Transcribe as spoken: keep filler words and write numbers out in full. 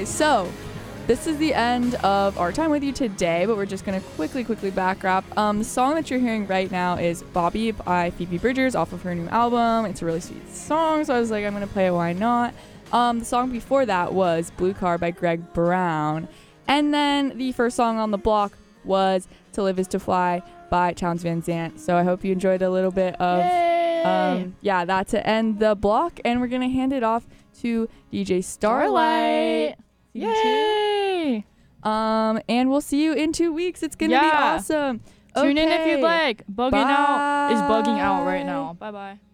Okay, so this is the end of our time with you today, but we're just going to quickly, quickly back wrap. Um, the song that you're hearing right now is Bobby by Phoebe Bridgers off of her new album. It's a really sweet song, so I was like, I'm going to play it, why not? Um, the song before that was Blue Car by Greg Brown. And then the first song on the block was To Live Is To Fly by Townes Van Zandt. So I hope you enjoyed a little bit of, um, yeah, that to end the block. And we're going to hand it off to D J Starlight. Yay! Um, and we'll see you in two weeks. It's going to Yeah. be awesome. Tune in if Okay. you'd like. Bugging out is bugging out right now. Bye-bye.